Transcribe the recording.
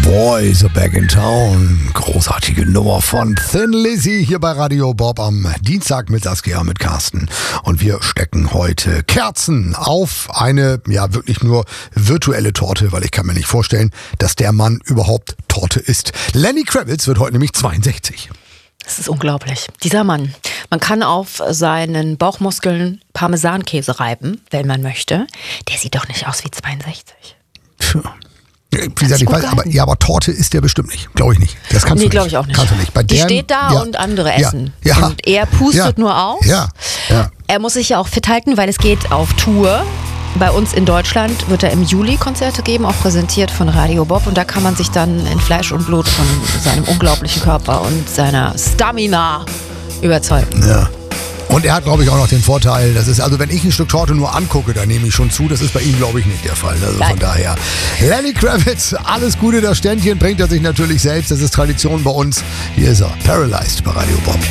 Boys are back in town. Großartige Nummer von Thin Lizzy hier bei Radio Bob am Dienstag mit Saskia, mit Carsten. Und wir stecken heute Kerzen auf eine, ja wirklich nur virtuelle Torte, weil ich kann mir nicht vorstellen, dass der Mann überhaupt Torte isst. Lenny Kravitz wird heute nämlich 62. Das ist unglaublich. Dieser Mann. Man kann auf seinen Bauchmuskeln Parmesankäse reiben, wenn man möchte. Der sieht doch nicht aus wie 62. Tja. Wie gesagt, ich weiß, aber Torte isst der bestimmt nicht. Glaube ich nicht. Das kannst du nicht. Glaube ich auch nicht. Kannst du nicht. Bei die steht da und andere essen. Ja. Und er pustet nur aus. Ja. Er muss sich ja auch fit halten, weil es geht auf Tour. Bei uns in Deutschland wird er im Juli Konzerte geben, auch präsentiert von Radio Bob. Und da kann man sich dann in Fleisch und Blut von seinem unglaublichen Körper und seiner Stamina überzeugen. Ja. Und er hat, glaube ich, auch noch den Vorteil, das ist, also wenn ich ein Stück Torte nur angucke, dann nehme ich schon zu. Das ist bei ihm, glaube ich, nicht der Fall. Also von daher, Lenny Kravitz, alles Gute, das Ständchen bringt er sich natürlich selbst. Das ist Tradition bei uns. Hier ist er, Paralyzed bei Radio Bob.